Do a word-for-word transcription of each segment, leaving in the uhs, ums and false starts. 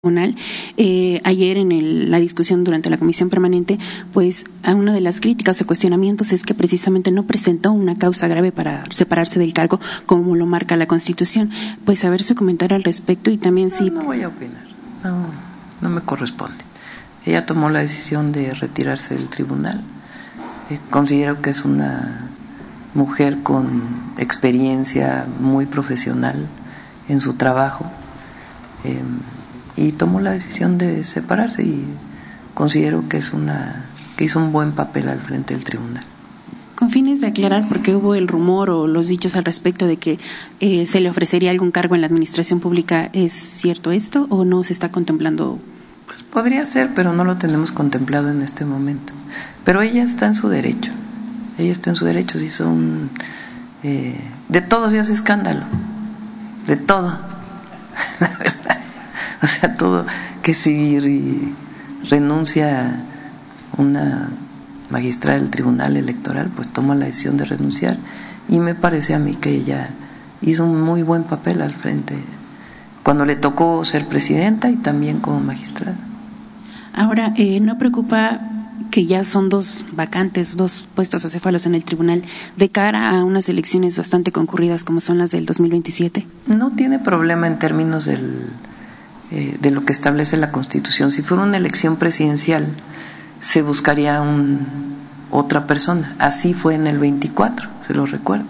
tribunal. Eh, ayer en el, la discusión durante la comisión permanente, pues a una de las críticas o cuestionamientos es que precisamente no presentó una causa grave para separarse del cargo como lo marca la Constitución. Pues a ver su comentario al respecto y también no, si… No voy a opinar, no, no me corresponde. Ella tomó la decisión de retirarse del tribunal. Eh, considero que es una mujer con experiencia muy profesional en su trabajo. Eh, y tomó la decisión de separarse y considero que es una que hizo un buen papel al frente del tribunal. Con fines de aclarar por qué hubo el rumor o los dichos al respecto de que eh, se le ofrecería algún cargo en la administración pública, ¿es cierto esto o no se está contemplando? Pues podría ser, pero no lo tenemos contemplado en este momento. Pero ella está en su derecho, ella está en su derecho, se hizo un… Eh, de todo se hace escándalo, de todo, la verdad. O sea, todo, que si renuncia una magistrada del Tribunal Electoral, pues toma la decisión de renunciar. Y me parece a mí que ella hizo un muy buen papel al frente, cuando le tocó ser presidenta y también como magistrada. Ahora, eh, ¿no preocupa que ya son dos vacantes, dos puestos acéfalos en el tribunal de cara a unas elecciones bastante concurridas como son las del dos mil veintisiete? No tiene problema en términos del… Eh, de lo que establece la Constitución. Si fuera una elección presidencial, se buscaría un, otra persona. Así fue en el veinticuatro, se lo recuerdo.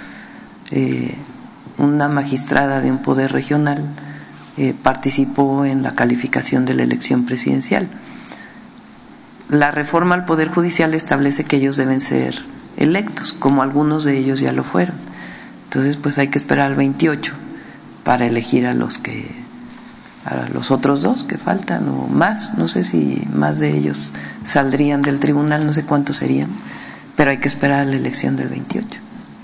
Eh, una magistrada de un poder regional eh, participó en la calificación de la elección presidencial. La reforma al Poder Judicial establece que ellos deben ser electos, como algunos de ellos ya lo fueron. Entonces, pues hay que esperar al veintiocho para elegir a los que a los otros dos que faltan o más, no sé si más de ellos saldrían del tribunal, no sé cuántos serían, pero hay que esperar a la elección del veintiocho.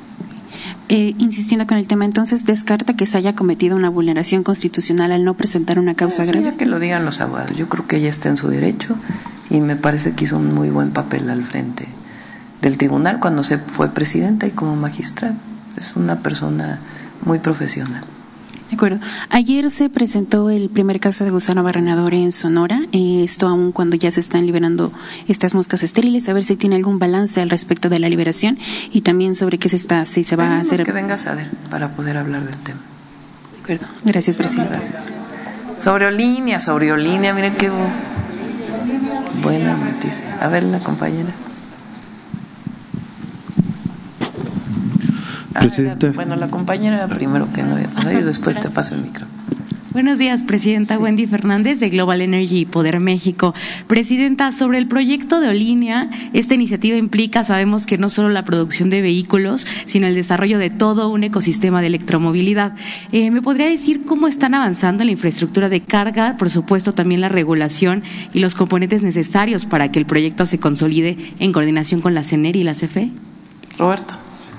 Eh, insistiendo con el tema, entonces, ¿descarta que se haya cometido una vulneración constitucional al no presentar una causa Eso grave? Ya que lo digan los abogados, yo creo que ella está en su derecho y me parece que hizo un muy buen papel al frente del tribunal cuando se fue presidenta y como magistrada. Es una persona muy profesional. De acuerdo. Ayer se presentó el primer caso de gusano barrenador en Sonora, eh, esto aún cuando ya se están liberando estas moscas estériles, a ver si tiene algún balance al respecto de la liberación y también sobre qué se está, si se va Tenemos a hacer. que venga a saber para poder hablar del tema. De acuerdo. Gracias, presidenta. Sobre Olínea, sobre Olínea, miren qué buena noticia. A ver, la compañera. Presidenta. Bueno, la compañera era primero que no había pasado y después te paso el micrófono. Buenos días, Presidenta. Sí. Wendy Fernández, de Global Energy y Poder México. Presidenta, sobre el proyecto de Olínea, esta iniciativa implica, sabemos que no solo la producción de vehículos, sino el desarrollo de todo un ecosistema de electromovilidad. Eh, ¿Me podría decir cómo están avanzando en la infraestructura de carga, por supuesto también la regulación y los componentes necesarios para que el proyecto se consolide en coordinación con la CENER y la C F E? Roberto.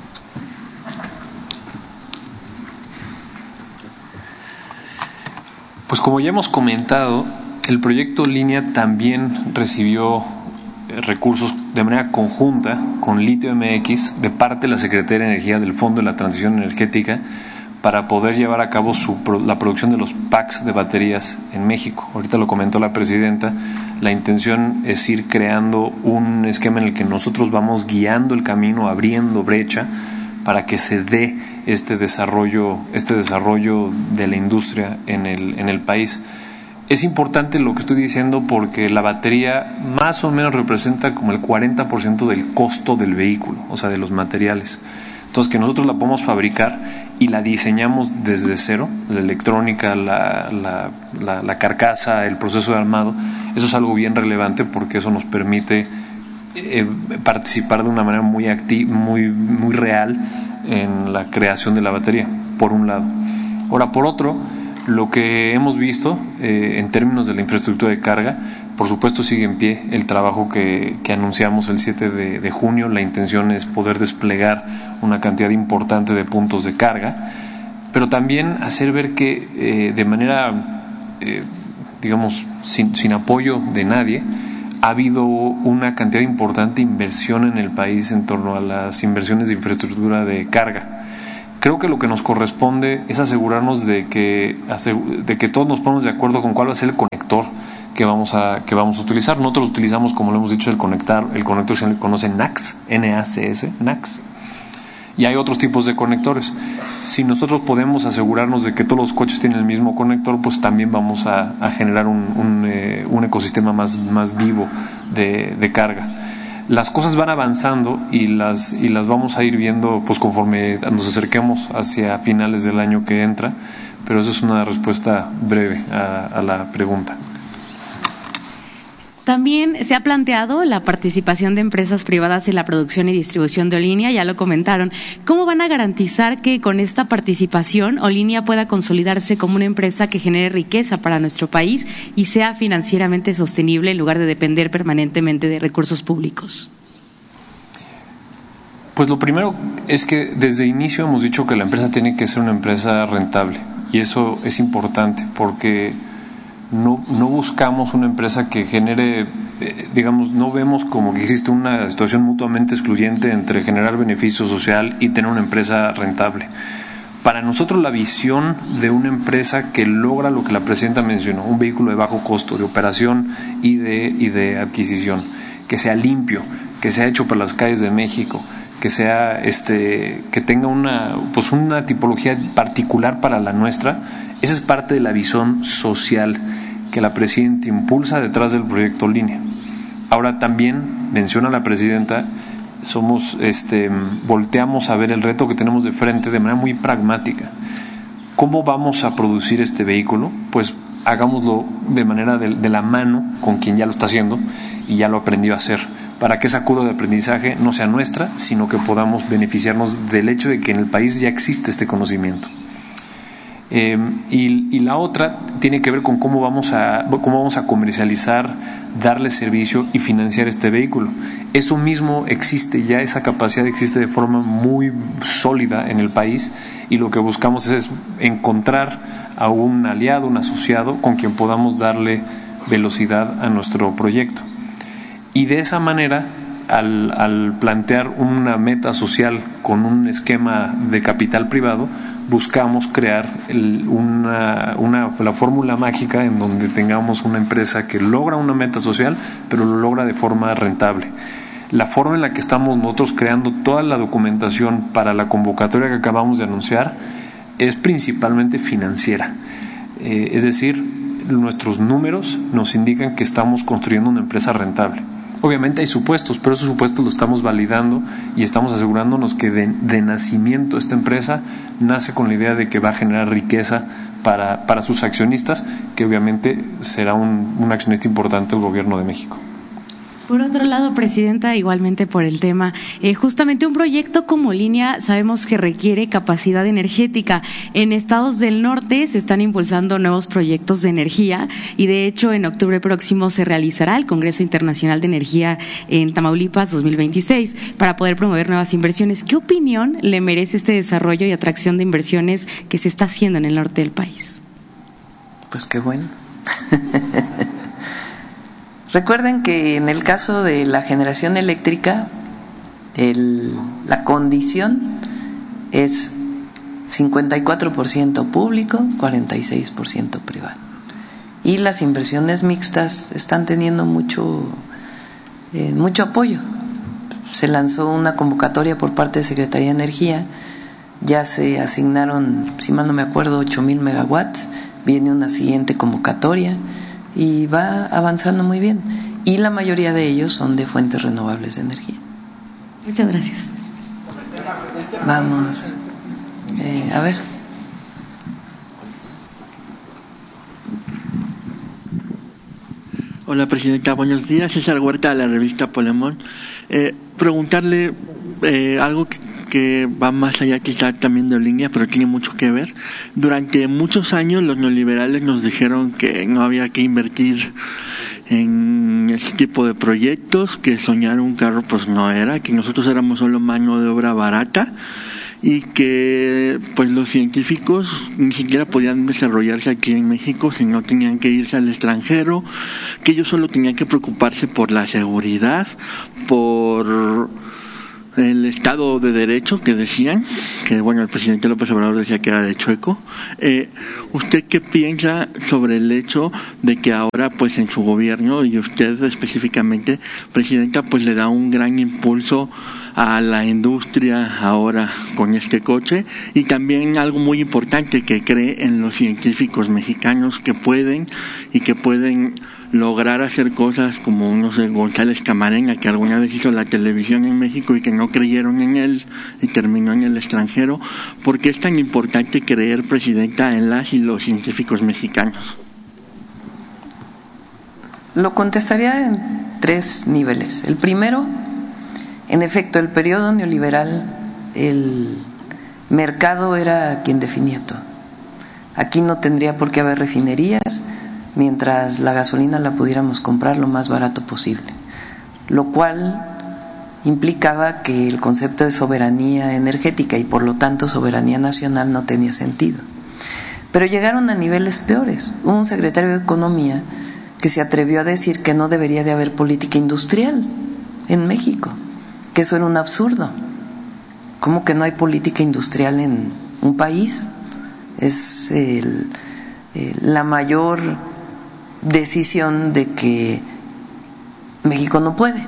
Pues como ya hemos comentado, el proyecto Línea también recibió recursos de manera conjunta con Litio M X de parte de la Secretaría de Energía del Fondo de la Transición Energética para poder llevar a cabo su, la producción de los packs de baterías en México. Ahorita lo comentó la presidenta, la intención es ir creando un esquema en el que nosotros vamos guiando el camino, abriendo brecha para que se dé este desarrollo, este desarrollo de la industria en el, en el país. Es importante lo que estoy diciendo porque la batería más o menos representa como el cuarenta por ciento del costo del vehículo, o sea, de los materiales. Entonces, que nosotros la podemos fabricar y la diseñamos desde cero, la electrónica, la, la, la, la carcasa, el proceso de armado, eso es algo bien relevante porque eso nos permite Eh, participar de una manera muy activa, muy, muy real en la creación de la batería, por un lado. Ahora, por otro, lo que hemos visto eh, en términos de la infraestructura de carga, por supuesto sigue en pie el trabajo que, que anunciamos el siete de junio. La intención es poder desplegar una cantidad importante de puntos de carga, pero también hacer ver que eh, de manera, eh, digamos, sin, sin apoyo de nadie, ha habido una cantidad importante de inversión en el país en torno a las inversiones de infraestructura de carga. Creo que lo que nos corresponde es asegurarnos de que, de que todos nos ponemos de acuerdo con cuál va a ser el conector que vamos a, que vamos a utilizar. Nosotros utilizamos, como lo hemos dicho, el conectar, el conector se le conoce N A C S, N A C S, N A C S. Y hay otros tipos de conectores. Si nosotros podemos asegurarnos de que todos los coches tienen el mismo conector, pues también vamos a, a generar un, un, eh, un ecosistema más, más vivo de, de carga. Las cosas van avanzando y las, y las vamos a ir viendo pues conforme nos acerquemos hacia finales del año que entra, pero eso es una respuesta breve a, a la pregunta. También se ha planteado la participación de empresas privadas en la producción y distribución de Olinnia, ya lo comentaron. ¿Cómo van a garantizar que con esta participación Olinnia pueda consolidarse como una empresa que genere riqueza para nuestro país y sea financieramente sostenible en lugar de depender permanentemente de recursos públicos? Pues lo primero es que desde inicio hemos dicho que la empresa tiene que ser una empresa rentable, y eso es importante porque No, no buscamos una empresa que genere, eh, digamos, no vemos como que existe una situación mutuamente excluyente entre generar beneficio social y tener una empresa rentable. Para nosotros la visión de una empresa que logra lo que la presidenta mencionó, un vehículo de bajo costo de operación y de, y de adquisición, que sea limpio, que sea hecho para las calles de México, que sea este, que tenga una, pues una tipología particular para la nuestra. Esa es parte de la visión social que la presidenta impulsa detrás del proyecto Olinnia. Ahora también menciona la presidenta, somos, este, volteamos a ver el reto que tenemos de frente de manera muy pragmática. ¿Cómo vamos a producir este vehículo? Pues hagámoslo de manera de, de la mano con quien ya lo está haciendo y ya lo aprendió a hacer, para que esa curva de aprendizaje no sea nuestra, sino que podamos beneficiarnos del hecho de que en el país ya existe este conocimiento. Eh, y, y la otra tiene que ver con cómo vamos a cómo vamos a comercializar, darle servicio y financiar este vehículo. Eso mismo existe ya, esa capacidad existe de forma muy sólida en el país, y lo que buscamos es encontrar a un aliado, un asociado con quien podamos darle velocidad a nuestro proyecto. Y de esa manera, al, al plantear una meta social con un esquema de capital privado, buscamos crear el, una, una, la fórmula mágica en donde tengamos una empresa que logra una meta social, pero lo logra de forma rentable. La forma en la que estamos nosotros creando toda la documentación para la convocatoria que acabamos de anunciar es principalmente financiera. Eh, es decir, nuestros números nos indican que estamos construyendo una empresa rentable. Obviamente hay supuestos, pero esos supuestos los estamos validando y estamos asegurándonos que de, de nacimiento esta empresa nace con la idea de que va a generar riqueza para, para sus accionistas, que obviamente será un, un accionista importante el gobierno de México. Por otro lado, presidenta, igualmente por el tema, eh, justamente un proyecto como Olinnia sabemos que requiere capacidad energética. En estados del norte se están impulsando nuevos proyectos de energía y de hecho en octubre próximo se realizará el Congreso Internacional de Energía en Tamaulipas dos mil veintiséis para poder promover nuevas inversiones. ¿Qué opinión le merece este desarrollo y atracción de inversiones que se está haciendo en el norte del país? Pues qué bueno. Recuerden que en el caso de la generación eléctrica, el, la condición es cincuenta y cuatro por ciento público, cuarenta y seis por ciento privado. Y las inversiones mixtas están teniendo mucho, eh, mucho apoyo. Se lanzó una convocatoria por parte de Secretaría de Energía, ya se asignaron, si mal no me acuerdo, ocho mil megawatts, viene una siguiente convocatoria y va avanzando muy bien, y la mayoría de ellos son de fuentes renovables de energía. Muchas gracias. Vamos, eh, a ver. Hola, presidenta, buenos días. César Huerta, de la revista Polemón. Eh, preguntarle eh, algo que que va más allá quizá también de Olinnia, pero tiene mucho que ver. Durante muchos años los neoliberales nos dijeron que no había que invertir en este tipo de proyectos, que soñar un carro pues no era, que nosotros éramos solo mano de obra barata y que pues los científicos ni siquiera podían desarrollarse aquí en México, sino tenían que irse al extranjero, que ellos solo tenían que preocuparse por la seguridad, por el Estado de Derecho que decían, que bueno, el presidente López Obrador decía que era de chueco. Eh, ¿Usted qué piensa sobre el hecho de que ahora pues en su gobierno y usted específicamente, presidenta, pues le da un gran impulso a la industria ahora con este coche, y también algo muy importante, que cree en los científicos mexicanos que pueden y que pueden lograr hacer cosas como, no sé, González Camarena, que alguna vez hizo la televisión en México y que no creyeron en él y terminó en el extranjero? ¿Por qué es tan importante creer, presidenta, en las y los científicos mexicanos? Lo contestaría en tres niveles. El primero, en efecto, el periodo neoliberal, el mercado era quien definía todo. Aquí no tendría por qué haber refinerías mientras la gasolina la pudiéramos comprar lo más barato posible, lo cual implicaba que el concepto de soberanía energética y por lo tanto soberanía nacional no tenía sentido. Pero llegaron a niveles peores. Hubo un secretario de Economía que se atrevió a decir que no debería de haber política industrial en México, que eso era un absurdo. ¿Cómo que no hay política industrial en un país? Es el, el, la mayor decisión de que México no puede,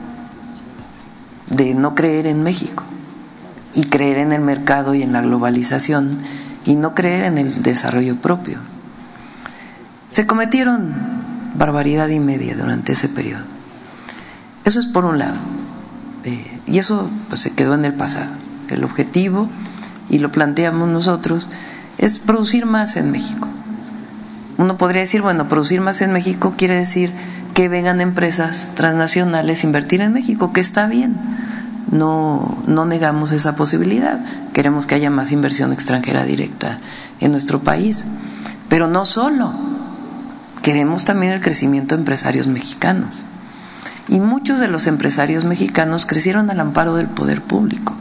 de no creer en México y creer en el mercado y en la globalización y no creer en el desarrollo propio. Se cometieron barbaridad y media durante ese periodo. Eso es por un lado, eh, y eso pues se quedó en el pasado. El objetivo, y lo planteamos nosotros, es producir más en México. Uno podría decir, bueno, producir más en México quiere decir que vengan empresas transnacionales a invertir en México, que está bien, no, no negamos esa posibilidad, queremos que haya más inversión extranjera directa en nuestro país, pero no solo, queremos también el crecimiento de empresarios mexicanos, y muchos de los empresarios mexicanos crecieron al amparo del poder público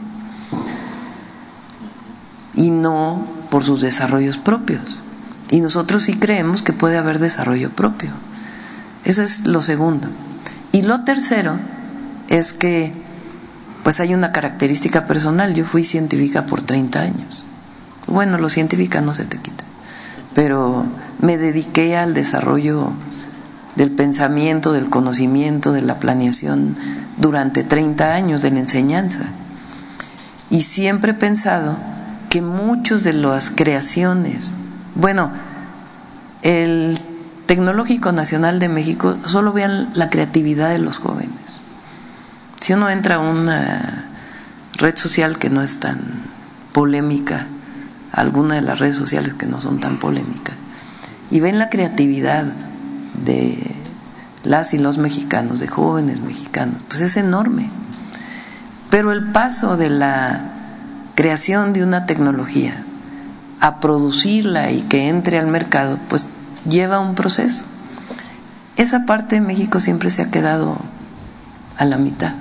y no por sus desarrollos propios. Y nosotros sí creemos que puede haber desarrollo propio. Eso es lo segundo. Y lo tercero es que pues hay una característica personal. Yo fui científica por treinta años. Bueno, lo científica no se te quita, pero me dediqué al desarrollo del pensamiento, del conocimiento, de la planeación durante treinta años, de la enseñanza. Y siempre he pensado que muchos de las creaciones, bueno, el Tecnológico Nacional de México, solo vean la creatividad de los jóvenes. Si uno entra a una red social que no es tan polémica, alguna de las redes sociales que no son tan polémicas, y ven la creatividad de las y los mexicanos, de jóvenes mexicanos, pues es enorme. Pero el paso de la creación de una tecnología a producirla y que entre al mercado, pues lleva un proceso. Esa parte de México siempre se ha quedado a la mitad.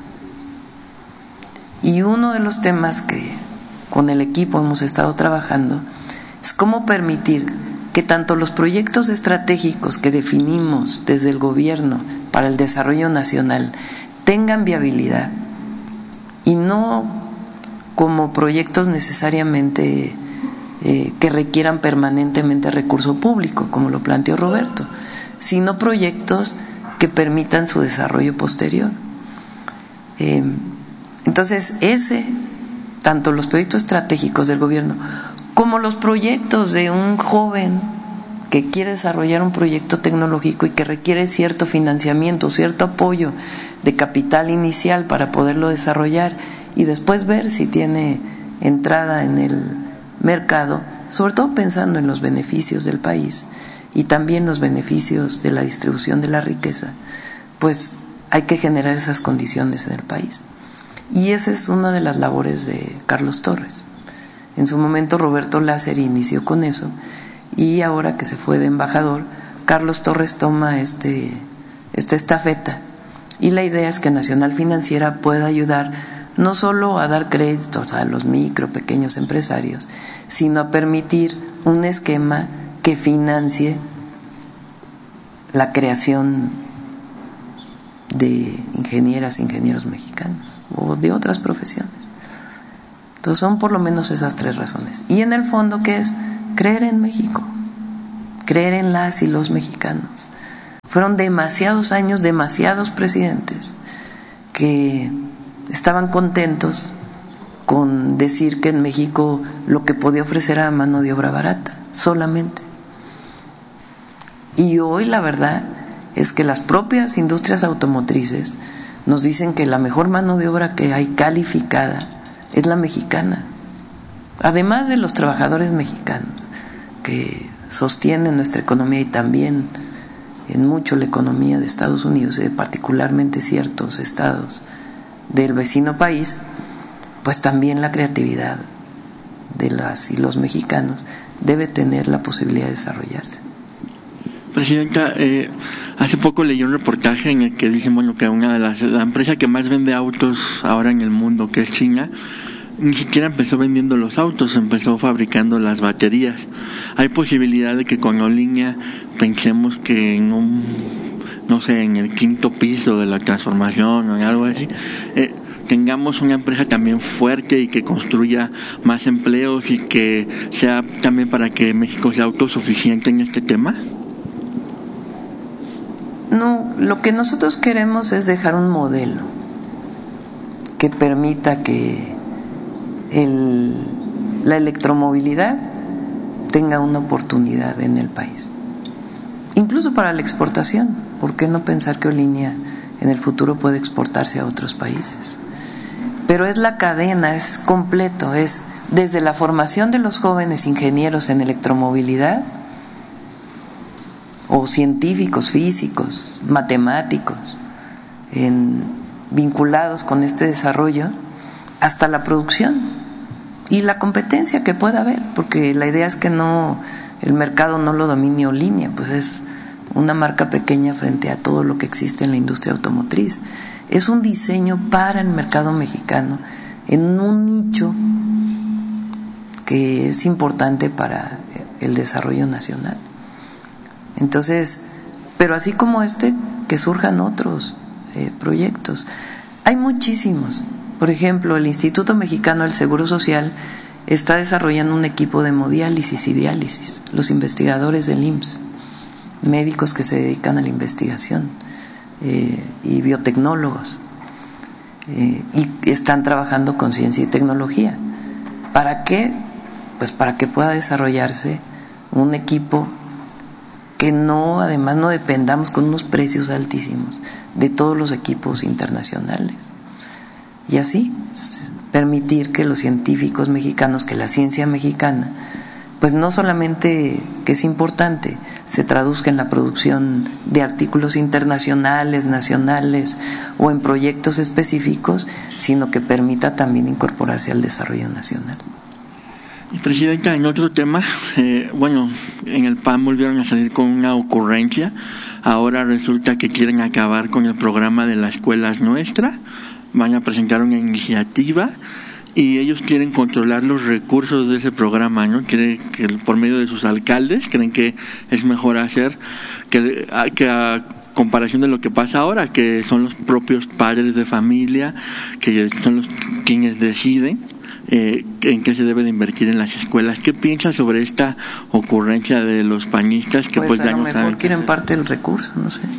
Y uno de los temas que con el equipo hemos estado trabajando es cómo permitir que tanto los proyectos estratégicos que definimos desde el gobierno para el desarrollo nacional tengan viabilidad y no como proyectos necesariamente Eh, que requieran permanentemente recurso público, como lo planteó Roberto, sino proyectos que permitan su desarrollo posterior. Eh, entonces, ese, tanto los proyectos estratégicos del gobierno como los proyectos de un joven que quiere desarrollar un proyecto tecnológico y que requiere cierto financiamiento, cierto apoyo de capital inicial para poderlo desarrollar y después ver si tiene entrada en el mercado, sobre todo pensando en los beneficios del país y también los beneficios de la distribución de la riqueza, pues hay que generar esas condiciones en el país. Y esa es una de las labores de Carlos Torres. En su momento Roberto Lázari inició con eso y ahora que se fue de embajador, Carlos Torres toma este, esta estafeta y la idea es que Nacional Financiera pueda ayudar no solo a dar créditos a los micro, pequeños empresarios, sino a permitir un esquema que financie la creación de ingenieras e ingenieros mexicanos o de otras profesiones. Entonces son por lo menos esas tres razones. Y en el fondo, ¿qué es? Creer en México, creer en las y los mexicanos. Fueron demasiados años, demasiados presidentes que estaban contentos con decir que en México lo que podía ofrecer era mano de obra barata, solamente. Y hoy la verdad es que las propias industrias automotrices nos dicen que la mejor mano de obra que hay calificada es la mexicana, además de los trabajadores mexicanos que sostienen nuestra economía y también en mucho la economía de Estados Unidos y particularmente ciertos estados del vecino país, pues también la creatividad de las y los mexicanos debe tener la posibilidad de desarrollarse. Presidenta, eh, hace poco leí un reportaje en el que dicen, bueno, que una de las la empresa que más vende autos ahora en el mundo, que es China, ni siquiera empezó vendiendo los autos, empezó fabricando las baterías. Hay posibilidad de que con Olinia pensemos que en un, no sé, en el quinto piso de la transformación o en algo así, eh, tengamos una empresa también fuerte y que construya más empleos y que sea también para que México sea autosuficiente en este tema. No, lo que nosotros queremos es dejar un modelo que permita que el, la electromovilidad tenga una oportunidad en el país, incluso para la exportación. ¿Por qué no pensar que Olinia en el futuro puede exportarse a otros países? Pero es la cadena, es completo, es desde la formación de los jóvenes ingenieros en electromovilidad o científicos, físicos, matemáticos, en, vinculados con este desarrollo, hasta la producción y la competencia que pueda haber, porque la idea es que no, el mercado no lo domine Olinia, pues es una marca pequeña frente a todo lo que existe en la industria automotriz. Es un diseño para el mercado mexicano en un nicho que es importante para el desarrollo nacional. Entonces, pero así como este, que surjan otros eh, proyectos. Hay muchísimos. Por ejemplo, el Instituto Mexicano del Seguro Social está desarrollando un equipo de hemodiálisis y diálisis, los investigadores del I M S S, médicos que se dedican a la investigación eh, y biotecnólogos, eh, y están trabajando con ciencia y tecnología. ¿Para qué? Pues para que pueda desarrollarse un equipo que no, además no dependamos con unos precios altísimos de todos los equipos internacionales. Y así permitir que los científicos mexicanos, que la ciencia mexicana, pues no solamente, que es importante, se traduzca en la producción de artículos internacionales, nacionales o en proyectos específicos, sino que permita también incorporarse al desarrollo nacional. Y Presidenta, en otro tema, eh, bueno, en el P A N volvieron a salir con una ocurrencia. Ahora resulta que quieren acabar con el programa de las escuelas nuestras. Van a presentar una iniciativa y ellos quieren controlar los recursos de ese programa, ¿no? Quieren que por medio de sus alcaldes, creen que es mejor hacer que, que a comparación de lo que pasa ahora, que son los propios padres de familia, que son los quienes deciden Eh, en qué se debe de invertir en las escuelas. ¿Qué piensa sobre esta ocurrencia de los panistas que pues, pues ya no saben? Mejor quieren parte del recurso, no sé.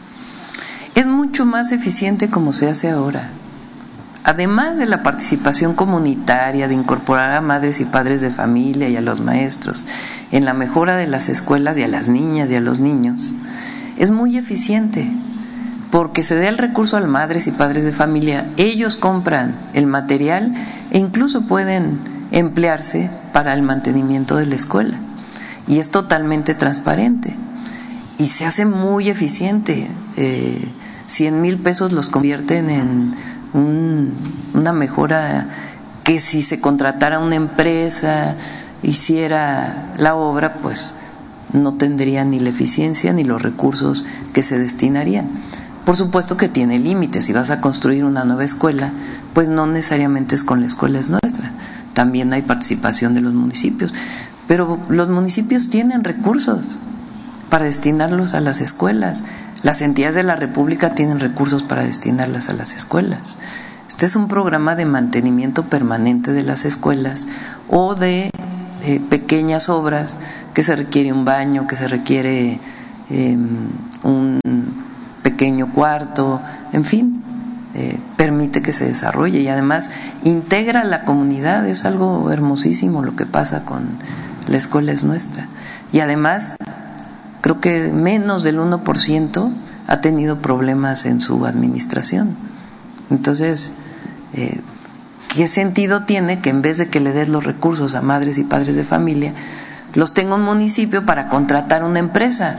Es mucho más eficiente como se hace ahora. Además de la participación comunitaria, de incorporar a madres y padres de familia y a los maestros en la mejora de las escuelas y a las niñas y a los niños, es muy eficiente porque se dé el recurso a las madres y padres de familia, ellos compran el material e incluso pueden emplearse para el mantenimiento de la escuela. Y es totalmente transparente y se hace muy eficiente. Eh, cien mil pesos los convierten en un, una mejora que si se contratara una empresa, hiciera la obra, pues no tendría ni la eficiencia ni los recursos que se destinarían. Por supuesto que tiene límites. Si vas a construir una nueva escuela, pues no necesariamente es con la escuela es nuestra. También hay participación de los municipios. Pero los municipios tienen recursos para destinarlos a las escuelas. Las entidades de la República tienen recursos para destinarlas a las escuelas. Este es un programa de mantenimiento permanente de las escuelas o de eh, pequeñas obras que se requiere un baño, que se requiere eh, un pequeño cuarto, en fin, eh, permite que se desarrolle y además integra a la comunidad. Es algo hermosísimo lo que pasa con La Escuela Es Nuestra. Y además, creo que menos del uno por ciento ha tenido problemas en su administración. Entonces, eh, ¿qué sentido tiene que en vez de que le des los recursos a madres y padres de familia, los tenga un municipio para contratar una empresa?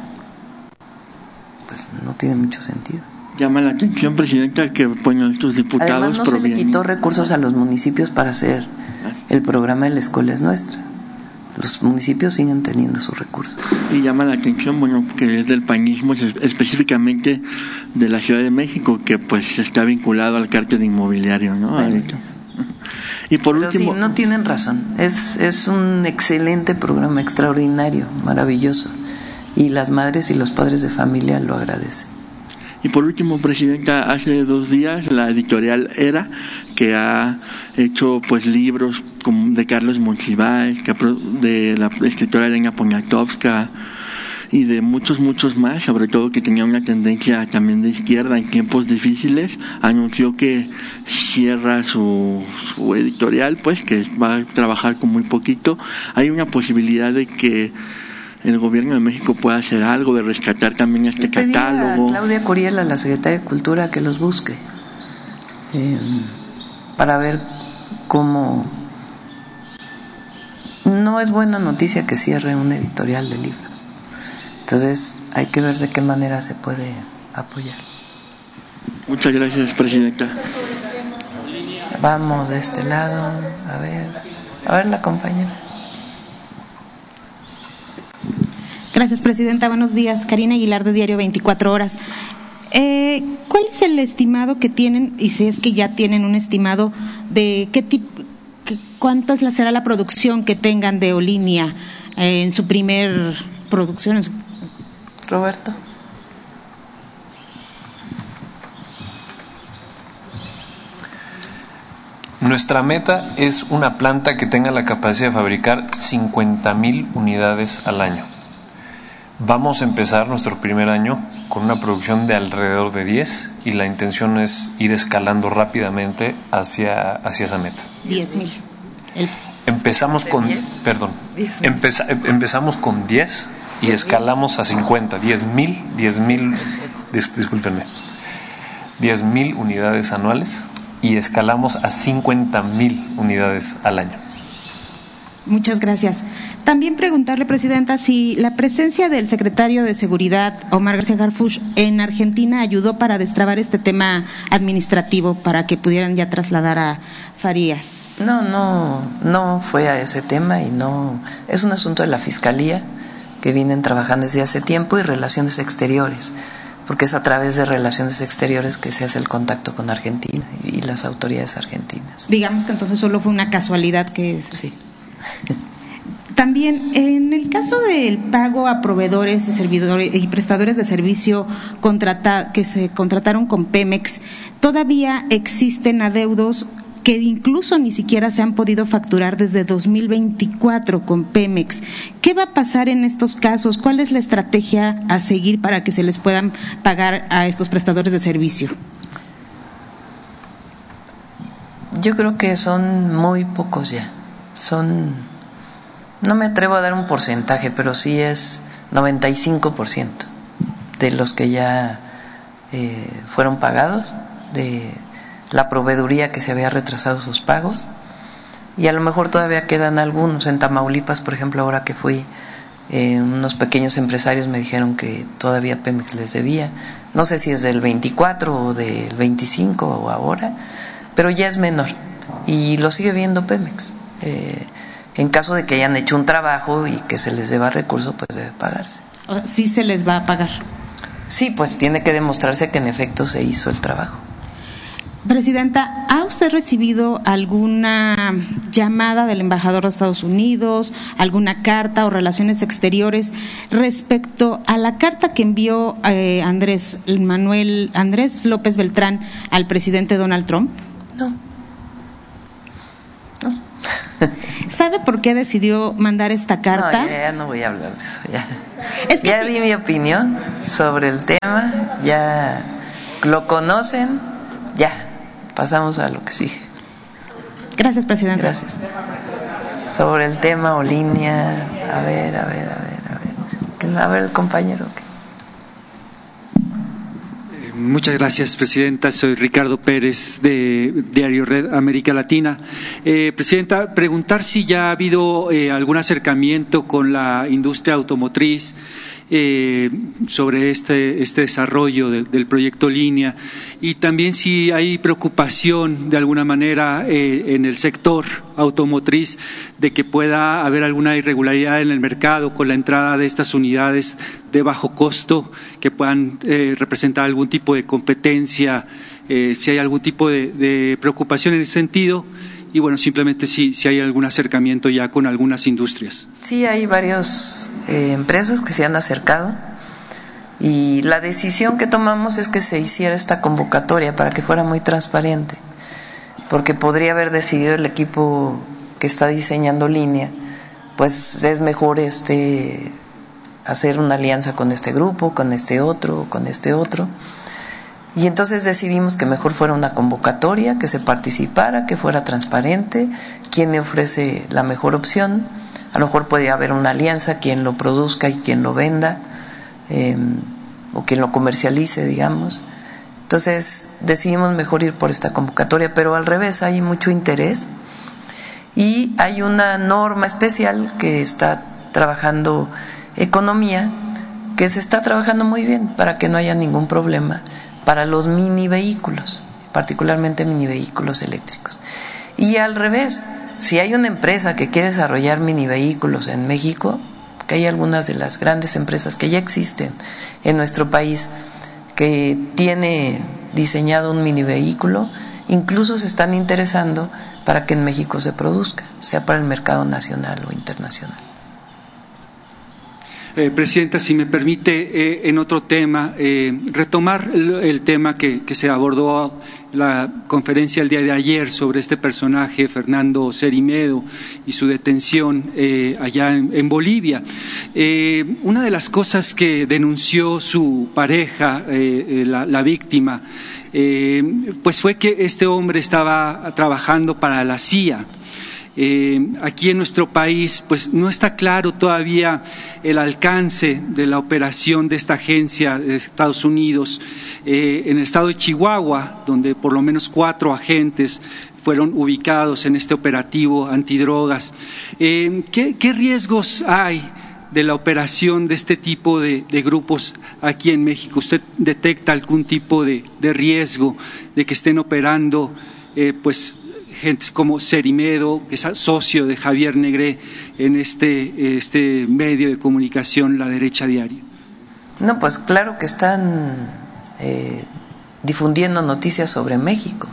Pues no tiene mucho sentido. Llama la atención, Presidenta, que bueno, estos diputados además no provienen... se le quitó recursos a los municipios para hacer el programa de La Escuela Es Nuestra. Los municipios siguen teniendo sus recursos. Y llama la atención, bueno, que es del panismo, específicamente de la Ciudad de México, que pues está vinculado al cártel inmobiliario, ¿no? Bueno, y por pero último, sí, no tienen razón. Es, es un excelente programa, extraordinario, maravilloso. Y las madres y los padres de familia lo agradecen. Y por último, Presidenta, hace dos días la editorial Era, que ha hecho pues libros como de Carlos Monsiváis, de la escritora Elena Poniatowska y de muchos, muchos más, sobre todo que tenía una tendencia también de izquierda en tiempos difíciles, anunció que cierra su, su editorial, pues que va a trabajar con muy poquito. Hay una posibilidad de que el gobierno de México pueda hacer algo, de rescatar también este Le pedí catálogo. a Claudia Curiel, a la Secretaria de Cultura, que los busque eh, para ver cómo. No es buena noticia que cierre un editorial de libros. Entonces hay que ver de qué manera se puede apoyar. Muchas gracias, Presidenta. Vamos de este lado, a ver, a ver la compañera. Gracias, Presidenta. Buenos días. Karina Aguilar, de Diario veinticuatro horas. Eh, ¿Cuál es el estimado que tienen, y si es que ya tienen un estimado, de qué tipo, qué, cuánto es la, será la producción que tengan de Olinia eh, en su primer producción? En su... Roberto. Nuestra meta es una planta que tenga la capacidad de fabricar cincuenta mil unidades al año. Vamos a empezar nuestro primer año con una producción de alrededor de diez y la intención es ir escalando rápidamente hacia, hacia esa meta. diez mil. El... Empezamos con, diez? perdón, diez. Empeza, empezamos con diez y escalamos a cincuenta, diez mil, diez mil, dis, discúlpenme, diez mil unidades anuales y escalamos a cincuenta mil unidades al año. Muchas gracias. También preguntarle, Presidenta, si la presencia del secretario de Seguridad, Omar García Harfuch, en Argentina ayudó para destrabar este tema administrativo para que pudieran ya trasladar a Farías. No, no, no fue a ese tema y no, es un asunto de la Fiscalía que vienen trabajando desde hace tiempo y Relaciones Exteriores, porque es a través de Relaciones Exteriores que se hace el contacto con Argentina y las autoridades argentinas. Digamos que entonces solo fue una casualidad que... Sí. También, en el caso del pago a proveedores y servidores y prestadores de servicio contrata, que se contrataron con Pemex, todavía existen adeudos que incluso ni siquiera se han podido facturar desde dos mil veinticuatro con Pemex. ¿Qué va a pasar en estos casos? ¿Cuál es la estrategia a seguir para que se les puedan pagar a estos prestadores de servicio? Yo creo que son muy pocos ya. Son, no me atrevo a dar un porcentaje, pero sí es noventa y cinco por ciento de los que ya eh, fueron pagados, de la proveeduría que se había retrasado sus pagos, y a lo mejor todavía quedan algunos. En Tamaulipas, por ejemplo, ahora que fui, eh, unos pequeños empresarios me dijeron que todavía Pemex les debía, no sé si es del veinticuatro o del veinticinco o ahora, pero ya es menor y lo sigue viendo Pemex. Eh, en caso de que hayan hecho un trabajo y que se les deba recurso, pues debe pagarse. Sí se les va a pagar. Sí, pues tiene que demostrarse que en efecto se hizo el trabajo. Presidenta, ¿ha usted recibido alguna llamada del embajador de Estados Unidos, alguna carta o relaciones exteriores respecto a la carta que envió eh, Andrés Manuel Andrés López Beltrán al presidente Donald Trump? No. No. ¿Sabe por qué decidió mandar esta carta? No, ya, ya no voy a hablar de eso. Ya, es que ya di mi opinión sobre el tema, ya lo conocen, ya. Pasamos a lo que sigue. Gracias, presidente. Gracias. Sobre el tema o línea, a ver, a ver, a ver, a ver. A ver, el compañero. Eh, muchas gracias, presidenta. Soy Ricardo Pérez de Diario Red América Latina. Eh, presidenta, preguntar si ya ha habido eh, algún acercamiento con la industria automotriz Eh, sobre este, este desarrollo de, del proyecto Línea, y también si hay preocupación de alguna manera eh, en el sector automotriz de que pueda haber alguna irregularidad en el mercado con la entrada de estas unidades de bajo costo que puedan eh, representar algún tipo de competencia, eh, si hay algún tipo de, de preocupación en ese sentido. Y bueno, simplemente si, si hay algún acercamiento ya con algunas industrias. Sí, hay varias eh, empresas que se han acercado y la decisión que tomamos es que se hiciera esta convocatoria para que fuera muy transparente, porque podría haber decidido el equipo que está diseñando Línea, pues es mejor este hacer una alianza con este grupo, con este otro, con este otro. Y entonces decidimos que mejor fuera una convocatoria, que se participara, que fuera transparente, quién le ofrece la mejor opción. A lo mejor puede haber una alianza, quien lo produzca y quien lo venda, eh, o quien lo comercialice, digamos. Entonces decidimos mejor ir por esta convocatoria, pero al revés, hay mucho interés y hay una norma especial que está trabajando Economía, que se está trabajando muy bien para que no haya ningún problema para los mini vehículos, particularmente mini vehículos eléctricos. Y al revés, si hay una empresa que quiere desarrollar mini vehículos en México, que hay algunas de las grandes empresas que ya existen en nuestro país, que tiene diseñado un mini vehículo, incluso se están interesando para que en México se produzca, sea para el mercado nacional o internacional. Eh, Presidenta, si me permite, eh, en otro tema, eh, retomar el, el tema que, que se abordó en la conferencia el día de ayer sobre este personaje, Fernando Cerimedo, y su detención eh, allá en, en Bolivia. Eh, una de las cosas que denunció su pareja, eh, la, la víctima, eh, pues fue que este hombre estaba trabajando para la C I A. Eh, aquí en nuestro país pues no está claro todavía el alcance de la operación de esta agencia de Estados Unidos. Eh, en el estado de Chihuahua, donde por lo menos cuatro agentes fueron ubicados en este operativo antidrogas, eh, ¿qué, qué riesgos hay de la operación de este tipo de, de grupos aquí en México? ¿Usted detecta algún tipo de, de riesgo de que estén operando eh, pues gentes como Cerimedo, que es socio de Javier Negré en este, este medio de comunicación, La Derecha Diario? No, pues claro que están eh, difundiendo noticias sobre México,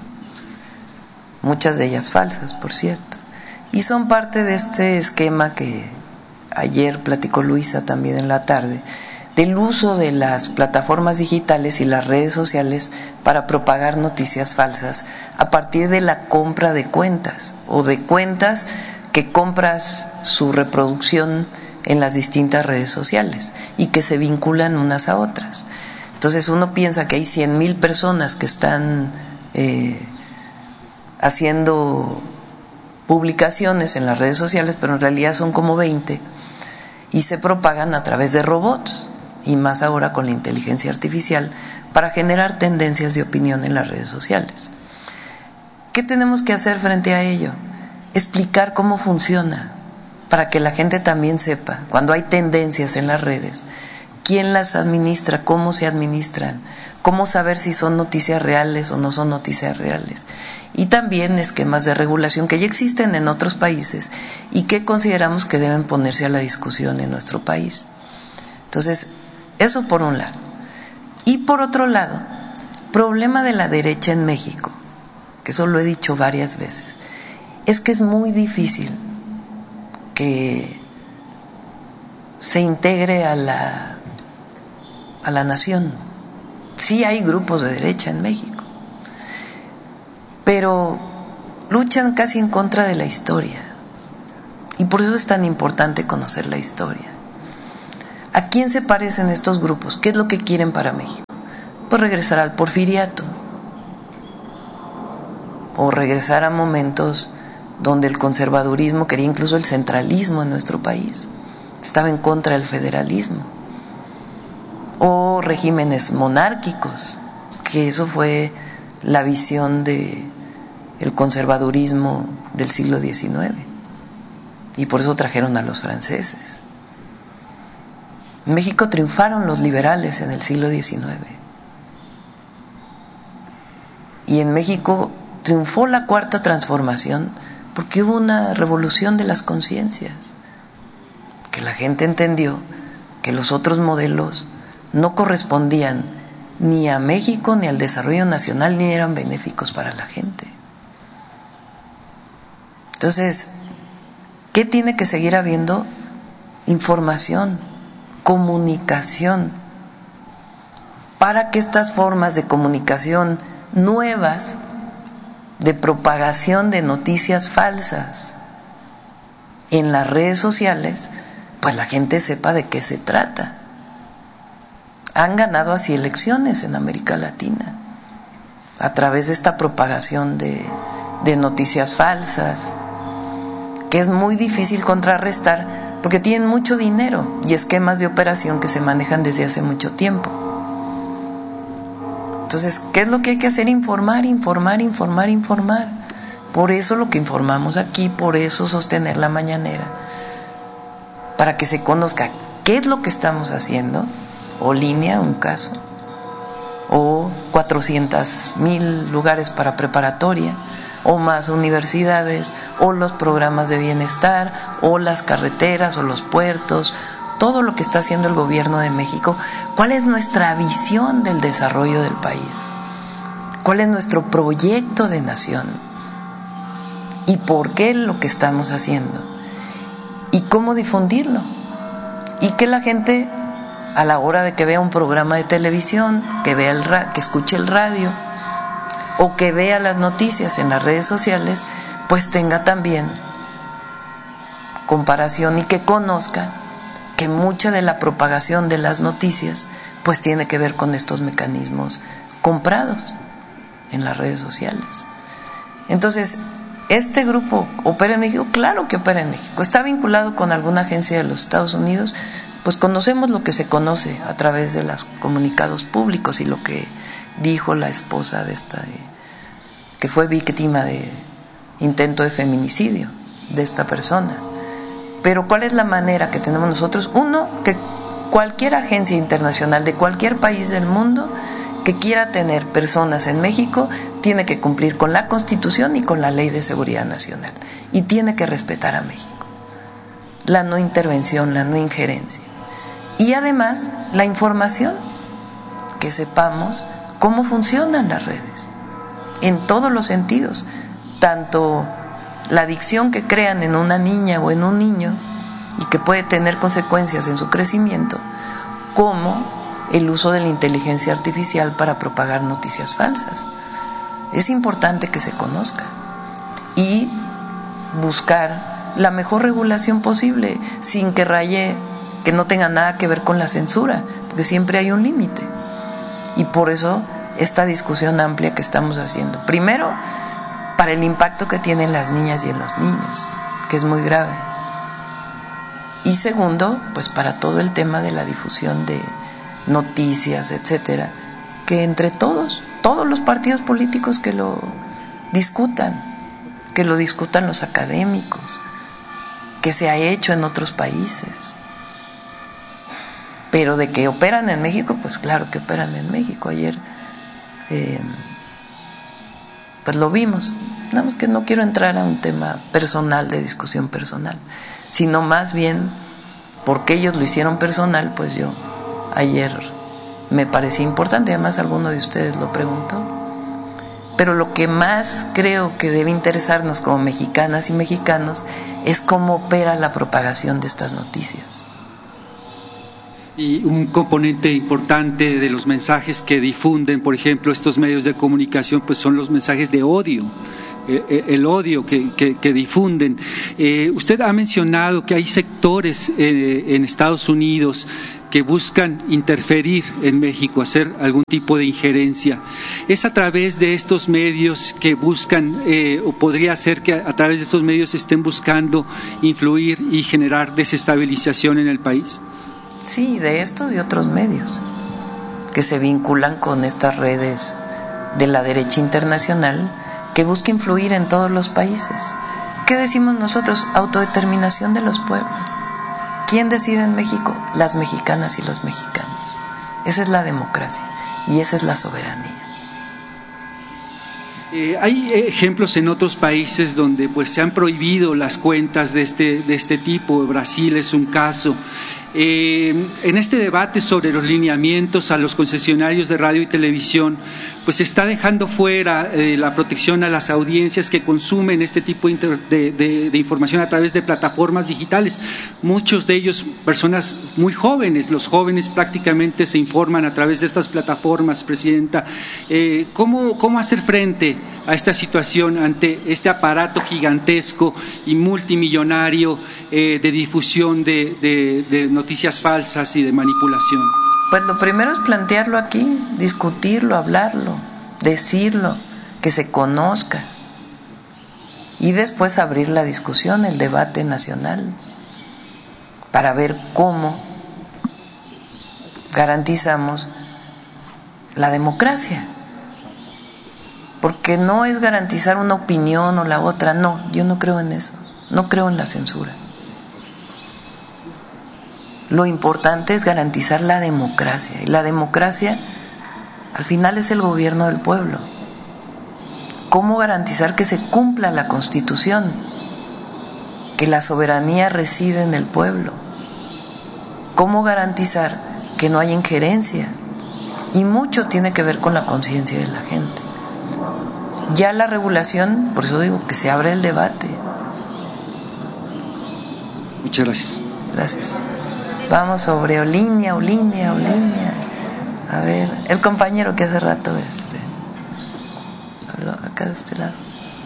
muchas de ellas falsas, por cierto, y son parte de este esquema que ayer platicó Luisa también en la tarde, del uso de las plataformas digitales y las redes sociales para propagar noticias falsas a partir de la compra de cuentas o de cuentas que compras su reproducción en las distintas redes sociales y que se vinculan unas a otras. Entonces uno piensa que hay cien mil personas que están eh, haciendo publicaciones en las redes sociales, pero en realidad son como veinte y se propagan a través de robots, y más ahora con la inteligencia artificial, para generar tendencias de opinión en las redes sociales. ¿Qué tenemos que hacer frente a ello? Explicar cómo funciona, para que la gente también sepa, cuando hay tendencias en las redes, quién las administra, cómo se administran, cómo saber si son noticias reales o no son noticias reales. Y también esquemas de regulación que ya existen en otros países y que consideramos que deben ponerse a la discusión en nuestro país. Entonces, eso por un lado. Y por otro lado, problema de la derecha en México que eso lo he dicho varias veces, es que es muy difícil que se integre a la, a la nación. Sí hay grupos de derecha en México, pero luchan casi en contra de la historia, y por eso es tan importante conocer la historia. ¿A quién se parecen estos grupos? ¿Qué es lo que quieren para México? Pues regresar al porfiriato, o regresar a momentos donde el conservadurismo quería incluso el centralismo en nuestro país, estaba en contra del federalismo, o regímenes monárquicos, que eso fue la visión de el conservadurismo del siglo diecinueve, y por eso trajeron a los franceses. En México triunfaron los liberales en el siglo diecinueve, y en México triunfó la Cuarta Transformación porque hubo una revolución de las conciencias, que la gente entendió que los otros modelos no correspondían ni a México ni al desarrollo nacional, ni eran benéficos para la gente. Entonces, ¿qué tiene que seguir habiendo? Información, comunicación, para que estas formas de comunicación nuevas, de propagación de noticias falsas en las redes sociales, pues la gente sepa de qué se trata. Han ganado así elecciones en América Latina, a través de esta propagación de, de noticias falsas, que es muy difícil contrarrestar porque tienen mucho dinero y esquemas de operación que se manejan desde hace mucho tiempo. Entonces, ¿qué es lo que hay que hacer? Informar, informar, informar, informar. Por eso lo que informamos aquí, por eso sostener la mañanera, para que se conozca qué es lo que estamos haciendo, o línea, un caso, o cuatrocientos mil lugares para preparatoria, o más universidades, o los programas de bienestar, o las carreteras, o los puertos, todo lo que está haciendo el gobierno de México. ¿Cuál es nuestra visión del desarrollo del país? ¿Cuál es nuestro proyecto de nación? ¿Y por qué lo que estamos haciendo? ¿Y cómo difundirlo? Y que la gente, a la hora de que vea un programa de televisión, que vea el ra- que escuche el radio, o que vea las noticias en las redes sociales, pues tenga también comparación y que conozca que mucha de la propagación de las noticias pues tiene que ver con estos mecanismos comprados en las redes sociales. Entonces, ¿este grupo opera en México? Claro que opera en México. ¿Está vinculado con alguna agencia de los Estados Unidos? Pues conocemos lo que se conoce a través de los comunicados públicos y lo que dijo la esposa de esta, que fue víctima de intento de feminicidio de esta persona. Pero ¿cuál es la manera que tenemos nosotros? Uno, que cualquier agencia internacional de cualquier país del mundo que quiera tener personas en México tiene que cumplir con la Constitución y con la Ley de Seguridad Nacional, y tiene que respetar a México, la no intervención, la no injerencia, y además la información, que sepamos cómo funcionan las redes en todos los sentidos, tanto la adicción que crean en una niña o en un niño y que puede tener consecuencias en su crecimiento, como el uso de la inteligencia artificial para propagar noticias falsas. Es importante que se conozca y buscar la mejor regulación posible, sin que raye, que no tenga nada que ver con la censura, porque siempre hay un límite. Y por eso esta discusión amplia que estamos haciendo, primero para el impacto que tienen las niñas y en los niños, que es muy grave, y segundo, pues para todo el tema de la difusión de noticias, etcétera, que entre todos, todos los partidos políticos que lo discutan, que lo discutan los académicos, que se ha hecho en otros países. Pero de que operan en México, pues claro que operan en México. Ayer eh, pues lo vimos. Nada más que no quiero entrar a un tema personal, de discusión personal, sino más bien porque ellos lo hicieron personal. Pues yo ayer me parecía importante, además alguno de ustedes lo preguntó, Pero lo que más creo que debe interesarnos como mexicanas y mexicanos es cómo opera la propagación de estas noticias. Y un componente importante de los mensajes que difunden, por ejemplo, estos medios de comunicación, pues son los mensajes de odio, el, el odio que, que, que difunden. Eh, usted ha mencionado que hay sectores eh, en Estados Unidos que buscan interferir en México, hacer algún tipo de injerencia. ¿Es a través de estos medios que buscan, eh, o podría ser que a través de estos medios estén buscando influir y generar desestabilización en el país? Sí, de estos y otros medios que se vinculan con estas redes de la derecha internacional que busca influir en todos los países. ¿Qué decimos nosotros? Autodeterminación de los pueblos. ¿Quién decide en México? Las mexicanas y los mexicanos. Esa es la democracia y esa es la soberanía. Eh, hay ejemplos en otros países donde pues se han prohibido las cuentas de este, de este tipo. Brasil es un caso. Eh, en este debate sobre los lineamientos a los concesionarios de radio y televisión, pues se está dejando fuera eh, la protección a las audiencias que consumen este tipo de, de, de información a través de plataformas digitales. Muchos de ellos, personas muy jóvenes, los jóvenes prácticamente se informan a través de estas plataformas, Presidenta. Eh, ¿cómo, ¿Cómo hacer frente a esta situación ante este aparato gigantesco y multimillonario eh, de difusión de, de, de noticias falsas y de manipulación? Pues lo primero es plantearlo aquí, discutirlo, hablarlo, decirlo, que se conozca y después abrir la discusión, el debate nacional para ver cómo garantizamos la democracia. Porque no es garantizar una opinión o la otra, no, yo no creo en eso, no creo en la censura. Lo importante es garantizar la democracia, y la democracia al final es el gobierno del pueblo. ¿Cómo garantizar que se cumpla la Constitución? Que la soberanía reside en el pueblo. ¿Cómo garantizar que no haya injerencia? Y mucho tiene que ver con la conciencia de la gente. Ya la regulación, por eso digo que se abre el debate. Muchas gracias. Gracias. Vamos sobre Olinia, Olinia, Olinia. A ver, el compañero que hace rato este habló acá de este lado.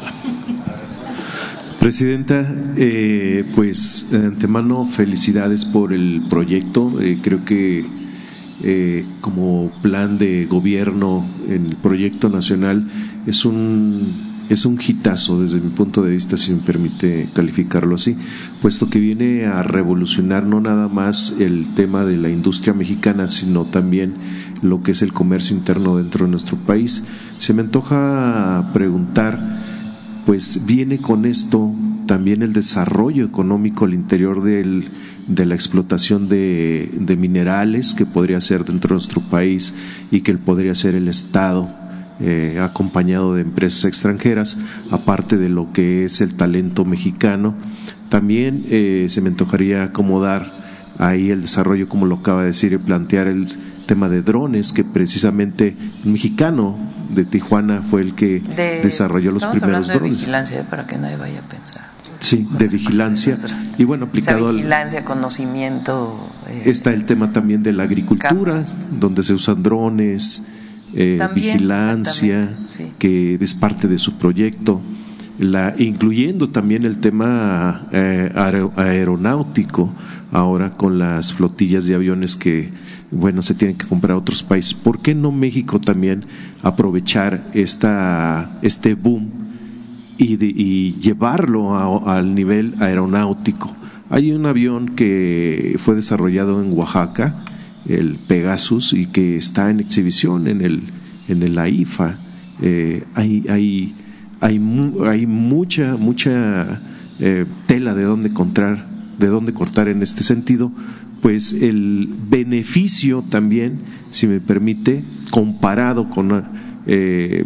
Presidenta, eh, pues de antemano felicidades por el proyecto. Eh, creo que eh, como plan de gobierno en el proyecto nacional es un es un hitazo desde mi punto de vista, si me permite calificarlo así, puesto que viene a revolucionar no nada más el tema de la industria mexicana, sino también lo que es el comercio interno dentro de nuestro país. Se me antoja preguntar, pues viene con esto también el desarrollo económico al interior del, de la explotación de, de minerales que podría ser dentro de nuestro país y que podría ser el Estado, Eh, acompañado de empresas extranjeras, aparte de lo que es el talento mexicano. También eh, se me antojaría acomodar ahí el desarrollo, como lo acaba de decir, y plantear el tema de drones, que precisamente un mexicano de Tijuana fue el que de, desarrolló los primeros drones. Estamos hablando de vigilancia, para que nadie vaya a pensar. Sí, de vigilancia. Y bueno, aplicado al... vigilancia, conocimiento. Eh, está el tema también de la agricultura, campo, donde se usan drones. Eh, también, vigilancia, sí, que es parte de su proyecto, la, incluyendo también el tema eh, aeronáutico, ahora con las flotillas de aviones que, bueno, se tienen que comprar a otros países. ¿Por qué no México también aprovechar esta, este boom y, de, y llevarlo a, al nivel aeronáutico? Hay un avión que fue desarrollado en Oaxaca, el Pegasus, y que está en exhibición en el en el AIFA. Eh, hay hay hay hay mucha mucha eh, tela de dónde encontrar, de dónde cortar en este sentido. Pues el beneficio también, si me permite, comparado con eh,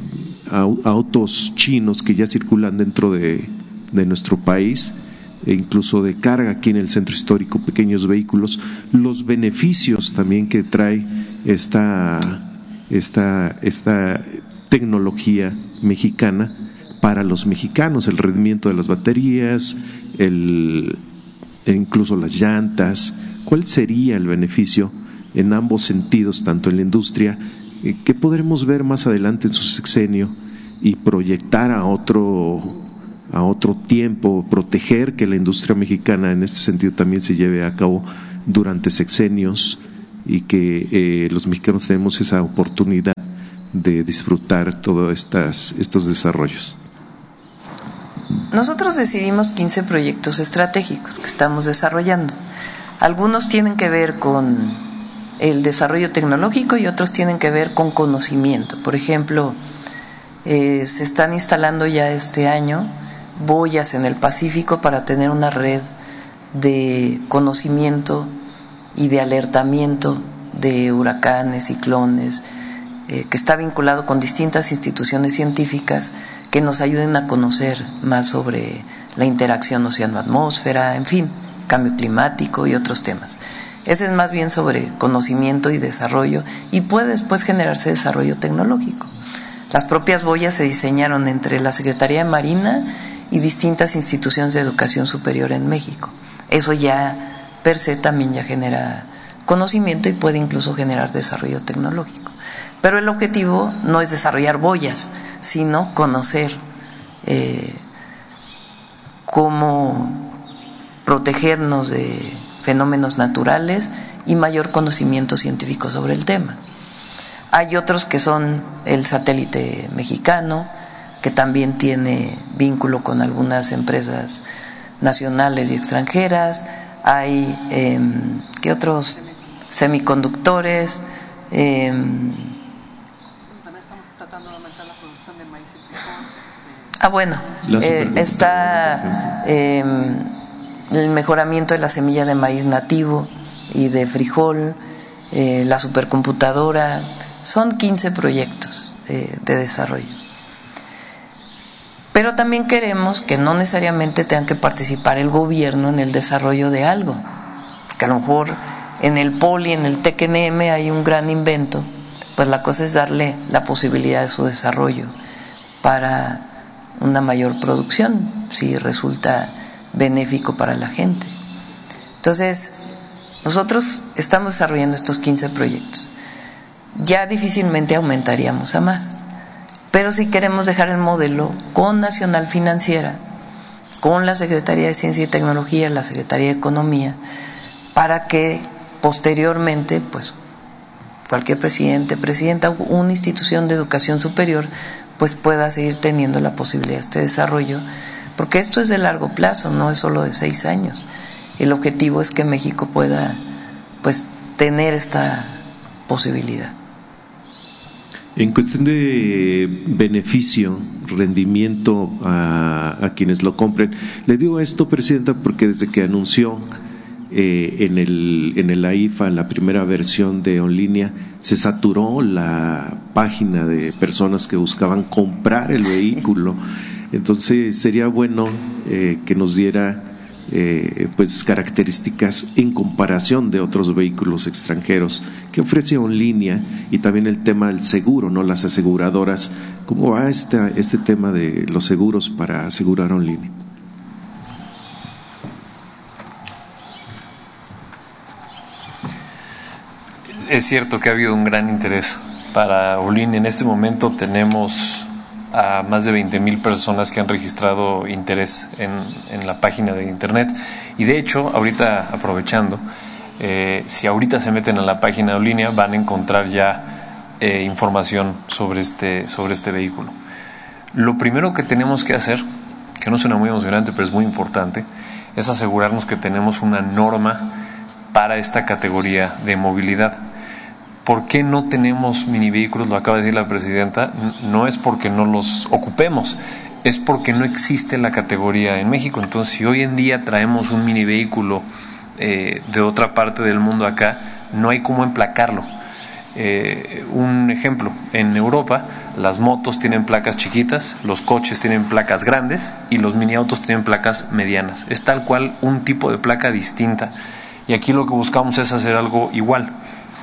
autos chinos que ya circulan dentro de, de nuestro país, e incluso de carga aquí en el centro histórico, pequeños vehículos, los beneficios también que trae esta, esta, esta tecnología mexicana para los mexicanos, el rendimiento de las baterías, el, incluso las llantas. ¿Cuál sería el beneficio en ambos sentidos, tanto en la industria, eh, que podremos ver más adelante en su sexenio y proyectar a otro, a otro tiempo, proteger que la industria mexicana en este sentido también se lleve a cabo durante sexenios y que eh, los mexicanos tenemos esa oportunidad de disfrutar todos estas, estos desarrollos? Nosotros decidimos quince proyectos estratégicos que estamos desarrollando. Algunos tienen que ver con el desarrollo tecnológico y otros tienen que ver con conocimiento. Por ejemplo, eh, se están instalando ya este año boyas en el Pacífico para tener una red de conocimiento y de alertamiento de huracanes, ciclones, eh, que está vinculado con distintas instituciones científicas que nos ayuden a conocer más sobre la interacción océano-atmósfera, en fin, cambio climático y otros temas. Ese es más bien sobre conocimiento y desarrollo, y puede después generarse desarrollo tecnológico. Las propias boyas se diseñaron entre la Secretaría de Marina y distintas instituciones de educación superior en México. Eso ya per se también ya genera conocimiento y puede incluso generar desarrollo tecnológico. Pero el objetivo no es desarrollar boyas, sino conocer eh, cómo protegernos de fenómenos naturales y mayor conocimiento científico sobre el tema. Hay otros que son el satélite mexicano, que también tiene vínculo con algunas empresas nacionales y extranjeras. Hay, eh, ¿qué otros? Semiconductores. Eh, también estamos tratando de aumentar la producción de maíz y frijol. Ah, bueno, eh, está eh, el mejoramiento de la semilla de maíz nativo y de frijol, eh, la supercomputadora. Son quince proyectos de, de desarrollo. Pero también queremos que no necesariamente tengan que participar el gobierno en el desarrollo de algo, porque a lo mejor en el Poli, en el T C N M hay un gran invento, pues la cosa es darle la posibilidad de su desarrollo para una mayor producción, si resulta benéfico para la gente. Entonces, nosotros estamos desarrollando estos quince proyectos. Ya difícilmente aumentaríamos a más, pero si queremos dejar el modelo con Nacional Financiera, con la Secretaría de Ciencia y Tecnología, la Secretaría de Economía, para que posteriormente, pues, cualquier presidente, presidenta, una institución de educación superior, pues pueda seguir teniendo la posibilidad de este desarrollo, porque esto es de largo plazo, no es solo de seis años. El objetivo es que México pueda, pues, tener esta posibilidad. En cuestión de beneficio, rendimiento a, a quienes lo compren, le digo esto, Presidenta, porque desde que anunció eh, en el en el A I F A la primera versión de Onlinea, se saturó la página de personas que buscaban comprar el vehículo. Entonces sería bueno eh, que nos diera Eh, pues características en comparación de otros vehículos extranjeros que ofrece Onlinea, y también el tema del seguro, ¿no? Las aseguradoras, ¿cómo va este, este tema de los seguros para asegurar Onlinea? Es cierto que ha habido un gran interés para Onlinea. En este momento tenemos a más de veinte mil personas que han registrado interés en, en la página de internet, y de hecho, ahorita aprovechando, eh, si ahorita se meten a la página de Onlinea van a encontrar ya eh, información sobre este, sobre este vehículo. Lo primero que tenemos que hacer, que no suena muy emocionante pero es muy importante, es asegurarnos que tenemos una norma para esta categoría de movilidad. ¿Por qué no tenemos mini vehículos? Lo acaba de decir la presidenta. No es porque no los ocupemos, es porque no existe la categoría en México. Entonces, si hoy en día traemos un mini vehículo eh, de otra parte del mundo acá, no hay cómo emplacarlo. Eh, un ejemplo, en Europa las motos tienen placas chiquitas, los coches tienen placas grandes y los mini autos tienen placas medianas. Es tal cual un tipo de placa distinta, y aquí lo que buscamos es hacer algo igual.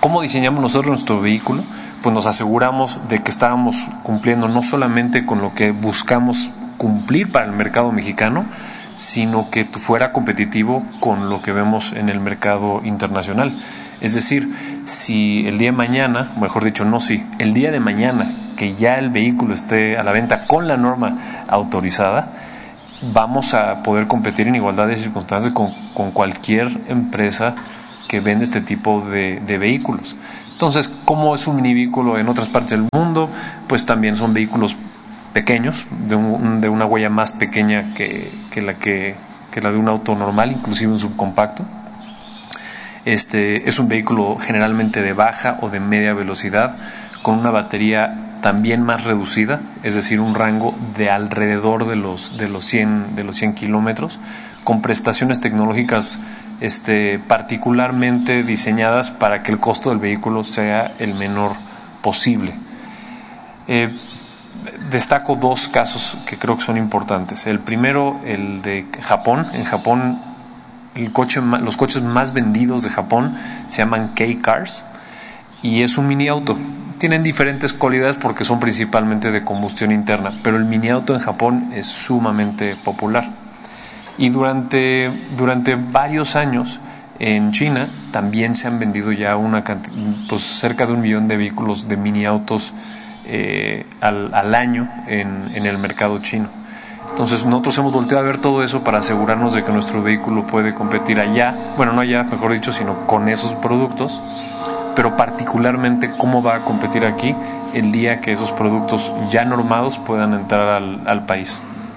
¿Cómo diseñamos nosotros nuestro vehículo? Pues nos aseguramos de que estábamos cumpliendo no solamente con lo que buscamos cumplir para el mercado mexicano, sino que fuera competitivo con lo que vemos en el mercado internacional. Es decir, si el día de mañana, mejor dicho, no si, el día de mañana que ya el vehículo esté a la venta con la norma autorizada, vamos a poder competir en igualdad de circunstancias con, con cualquier empresa que vende este tipo de, de vehículos. Entonces, ¿cómo es un minivehículo en otras partes del mundo? Pues también son vehículos pequeños, de, un, de una huella más pequeña que, que, la que, que la de un auto normal, inclusive un subcompacto. Este, es un vehículo generalmente de baja o de media velocidad, con una batería también más reducida, es decir, un rango de alrededor de los, de los cien, de los cien kilómetros, con prestaciones tecnológicas Este, particularmente diseñadas para que el costo del vehículo sea el menor posible. Eh, destaco dos casos que creo que son importantes. El primero, el de Japón. En Japón, el coche, los coches más vendidos de Japón se llaman K-Cars y es un mini auto. Tienen diferentes cualidades porque son principalmente de combustión interna, pero el mini auto en Japón es sumamente popular. Y durante, durante varios años en China también se han vendido ya una pues cerca de un millón de vehículos de mini autos eh, al, al año en, en el mercado chino. Entonces nosotros hemos volteado a ver todo eso para asegurarnos de que nuestro vehículo puede competir allá, bueno, no allá, mejor dicho, sino con esos productos, pero particularmente cómo va a competir aquí el día que esos productos ya normados puedan entrar al, al país.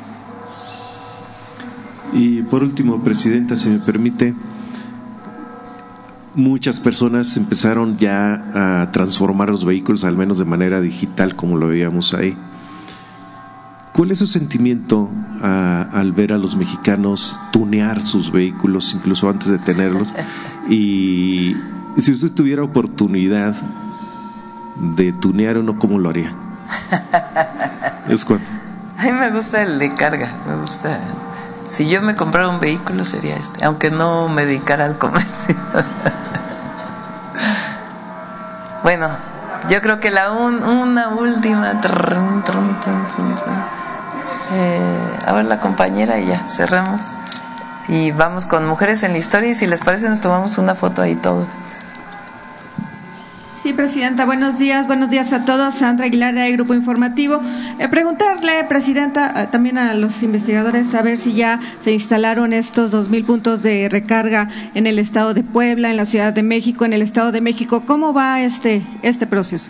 Y por último, Presidenta, si me permite, muchas personas empezaron ya a transformar los vehículos, al menos de manera digital, como lo veíamos ahí. ¿Cuál es su sentimiento a, al ver a los mexicanos tunear sus vehículos, incluso antes de tenerlos? Y si usted tuviera oportunidad de tunear uno, ¿cómo lo haría? ¿Es cuánto? A mí me gusta el de carga, me gusta. Si yo me comprara un vehículo sería este, aunque no me dedicara al comercio. Bueno, yo creo que la un, una última. Eh, a ver la compañera y ya cerramos. Y vamos con Mujeres en la Historia y si les parece nos tomamos una foto ahí todos. Sí, Presidenta, buenos días, buenos días a todos. Sandra Aguilar de Grupo Informativo. Eh, preguntarle, Presidenta, eh, también a los investigadores, a ver si ya se instalaron estos dos mil puntos de recarga en el Estado de Puebla, en la Ciudad de México, en el Estado de México. ¿Cómo va este, este proceso?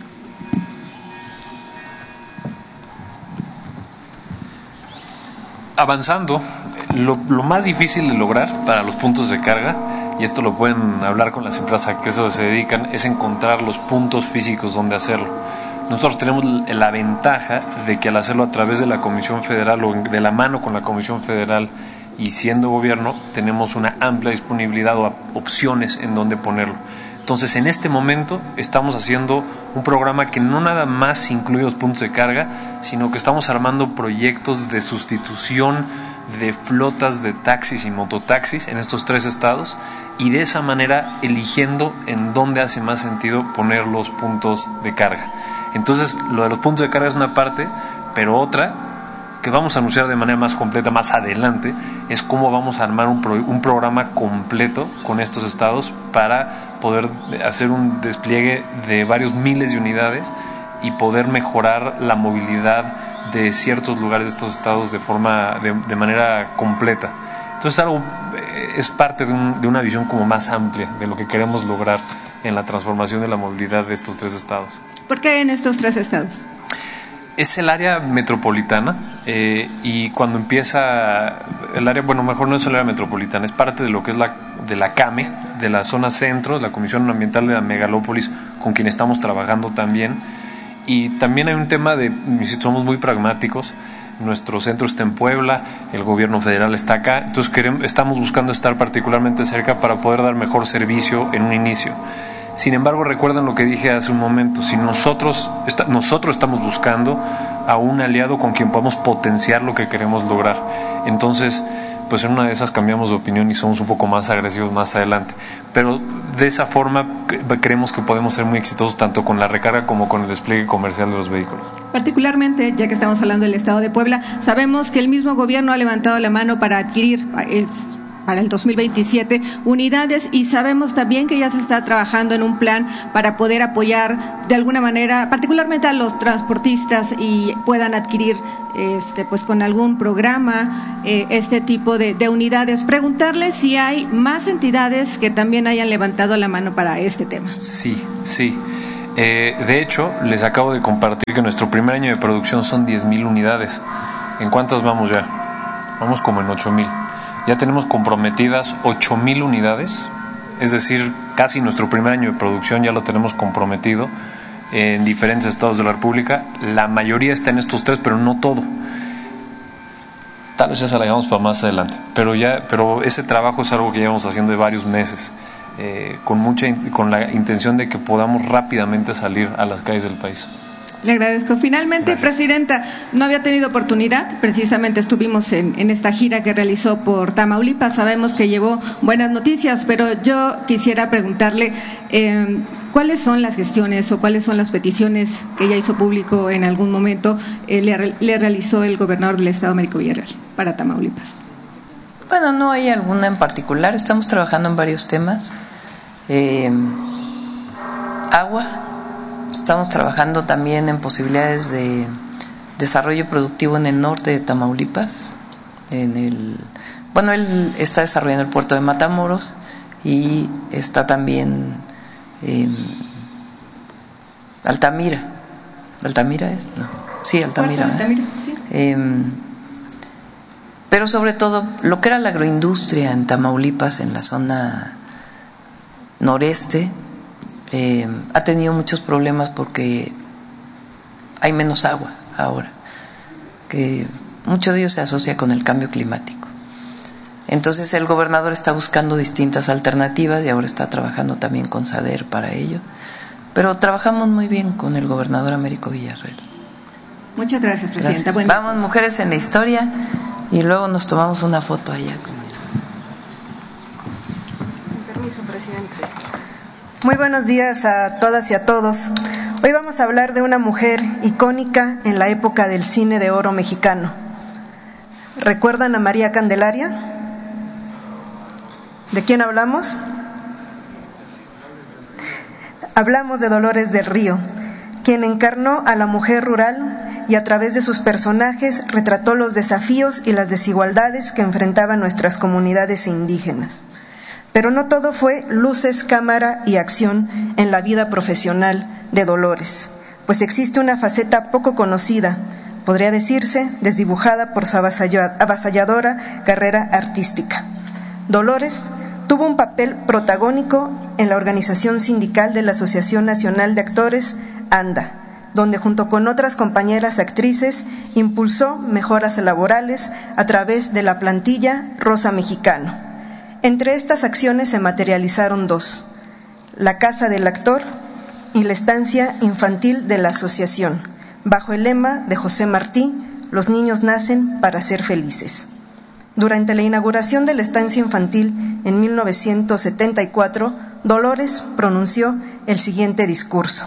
Avanzando, lo, lo más difícil de lograr para los puntos de carga, y esto lo pueden hablar con las empresas a que eso se dedican, es encontrar los puntos físicos donde hacerlo. Nosotros tenemos la ventaja de que al hacerlo a través de la Comisión Federal o de la mano con la Comisión Federal y siendo gobierno, tenemos una amplia disponibilidad o opciones en donde ponerlo. Entonces, en este momento estamos haciendo un programa que no nada más incluye los puntos de carga, sino que estamos armando proyectos de sustitución de flotas de taxis y mototaxis en estos tres estados y de esa manera eligiendo en dónde hace más sentido poner los puntos de carga. Entonces, lo de los puntos de carga es una parte, pero otra que vamos a anunciar de manera más completa más adelante es cómo vamos a armar un, pro, un programa completo con estos estados para poder hacer un despliegue de varios miles de unidades y poder mejorar la movilidad de ciertos lugares de estos estados de forma de, de manera completa. Entonces algo es parte de, un, de una visión como más amplia de lo que queremos lograr en la transformación de la movilidad de estos tres estados. ¿Por qué en estos tres estados? Es el área metropolitana eh, y cuando empieza el área, bueno, mejor no es el área metropolitana, es parte de lo que es la de la CAME, de la zona centro, la Comisión Ambiental de la Megalópolis, con quien estamos trabajando también. Y también hay un tema de, somos muy pragmáticos, nuestro centro está en Puebla, el gobierno federal está acá, entonces queremos, estamos buscando estar particularmente cerca para poder dar mejor servicio en un inicio. Sin embargo, recuerden lo que dije hace un momento, si nosotros, está, nosotros estamos buscando a un aliado con quien podamos potenciar lo que queremos lograr. Entonces, pues en una de esas cambiamos de opinión y somos un poco más agresivos más adelante. Pero de esa forma creemos que podemos ser muy exitosos tanto con la recarga como con el despliegue comercial de los vehículos. Particularmente, ya que estamos hablando del Estado de Puebla, sabemos que el mismo gobierno ha levantado la mano para adquirir el para el dos mil veintisiete unidades, y sabemos también que ya se está trabajando en un plan para poder apoyar de alguna manera, particularmente a los transportistas, y puedan adquirir este pues con algún programa eh, este tipo de, de unidades. Preguntarle si hay más entidades que también hayan levantado la mano para este tema. Sí, sí. Eh, de hecho, les acabo de compartir que nuestro primer año de producción son diez mil unidades. ¿En cuántas vamos ya? Vamos como en ocho mil. Ya tenemos comprometidas ocho mil unidades, es decir, casi nuestro primer año de producción ya lo tenemos comprometido en diferentes estados de la República. La mayoría está en estos tres, pero no todo. Tal vez ya se la dejamos para más adelante, pero ya, pero ese trabajo es algo que llevamos haciendo de varios meses, eh, con mucha, con la intención de que podamos rápidamente salir a las calles del país. Le agradezco. Finalmente, Gracias. Presidenta, no había tenido oportunidad, precisamente estuvimos en, en esta gira que realizó por Tamaulipas, sabemos que llevó buenas noticias, pero yo quisiera preguntarle eh, cuáles son las gestiones o cuáles son las peticiones que ya hizo público en algún momento, eh, le, le realizó el gobernador del Estado, Américo Villarreal, para Tamaulipas. Bueno, no hay alguna en particular, estamos trabajando en varios temas. Eh, agua. Estamos trabajando también en posibilidades de desarrollo productivo en el norte de Tamaulipas. En el, bueno, él está desarrollando el puerto de Matamoros y está también en Altamira. ¿Altamira es? No. Sí, Altamira. Altamira, sí. Eh, pero sobre todo, lo que era la agroindustria en Tamaulipas, en la zona noreste, Eh, ha tenido muchos problemas porque hay menos agua ahora, que mucho de ello se asocia con el cambio climático. Entonces el gobernador está buscando distintas alternativas y ahora está trabajando también con SADER para ello, pero trabajamos muy bien con el gobernador Américo Villarreal. Muchas gracias, Presidenta. Gracias. Vamos, mujeres en la historia, y luego nos tomamos una foto allá. Con permiso, Presidente. Muy buenos días a todas y a todos. Hoy vamos a hablar de una mujer icónica en la época del cine de oro mexicano. ¿Recuerdan a María Candelaria? ¿De quién hablamos? Hablamos de Dolores del Río, quien encarnó a la mujer rural y a través de sus personajes retrató los desafíos y las desigualdades que enfrentaban nuestras comunidades indígenas. Pero no todo fue luces, cámara y acción en la vida profesional de Dolores, pues existe una faceta poco conocida, podría decirse desdibujada por su avasalladora carrera artística. Dolores tuvo un papel protagónico en la organización sindical de la Asociación Nacional de Actores, ANDA, donde junto con otras compañeras actrices impulsó mejoras laborales a través de la plantilla Rosa Mexicano. Entre estas acciones se materializaron dos: la Casa del Actor y la estancia infantil de la asociación, bajo el lema de José Martí: los niños nacen para ser felices. Durante la inauguración de la estancia infantil en mil novecientos setenta y cuatro, Dolores pronunció el siguiente discurso: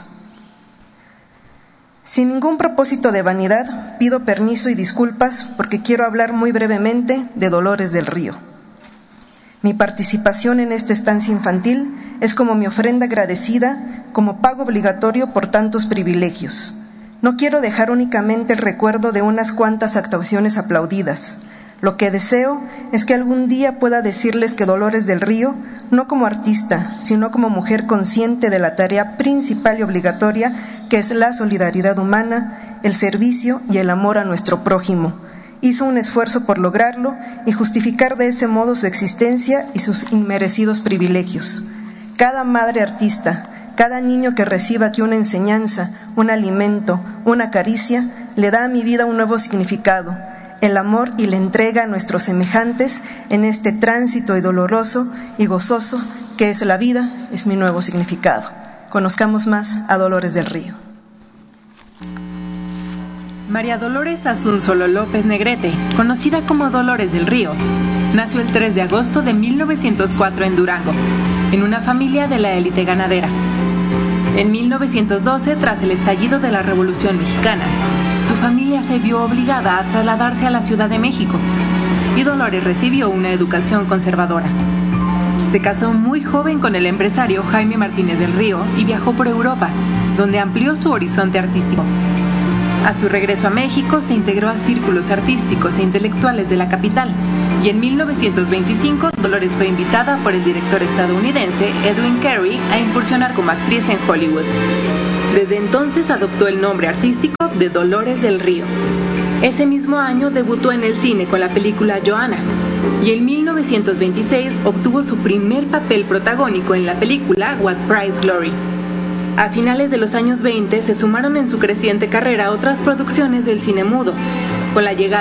sin ningún propósito de vanidad, pido permiso y disculpas porque quiero hablar muy brevemente de Dolores del Río. Mi participación en esta estancia infantil es como mi ofrenda agradecida, como pago obligatorio por tantos privilegios. No quiero dejar únicamente el recuerdo de unas cuantas actuaciones aplaudidas. Lo que deseo es que algún día pueda decirles que Dolores del Río, no como artista, sino como mujer consciente de la tarea principal y obligatoria que es la solidaridad humana, el servicio y el amor a nuestro prójimo, hizo un esfuerzo por lograrlo y justificar de ese modo su existencia y sus inmerecidos privilegios. Cada madre artista, cada niño que reciba aquí una enseñanza, un alimento, una caricia, le da a mi vida un nuevo significado, el amor y la entrega a nuestros semejantes en este tránsito y doloroso y gozoso que es la vida, es mi nuevo significado. Conozcamos más a Dolores del Río. María Dolores Asunzolo López Negrete, conocida como Dolores del Río, nació el tres de agosto de mil novecientos cuatro en Durango, en una familia de la élite ganadera. En mil novecientos doce, tras el estallido de la Revolución Mexicana, su familia se vio obligada a trasladarse a la Ciudad de México y Dolores recibió una educación conservadora. Se casó muy joven con el empresario Jaime Martínez del Río y viajó por Europa, donde amplió su horizonte artístico. A su regreso a México se integró a círculos artísticos e intelectuales de la capital y en mil novecientos veinticinco Dolores fue invitada por el director estadounidense Edwin Carey a incursionar como actriz en Hollywood. Desde entonces adoptó el nombre artístico de Dolores del Río. Ese mismo año debutó en el cine con la película Joanna y en mil novecientos veintiséis obtuvo su primer papel protagónico en la película What Price Glory. A finales de los años veinte se sumaron en su creciente carrera otras producciones del cine mudo, con la llegada